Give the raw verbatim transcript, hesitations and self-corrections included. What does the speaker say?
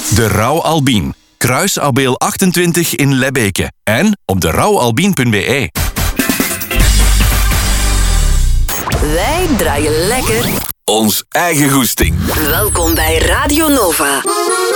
De Rauw Albien. Kruis Abeel achtentwintig in Lebbeke. En op de rauw albien punt b e. Wij draaien lekker Ons eigen goesting. Welkom bij Radio Nova.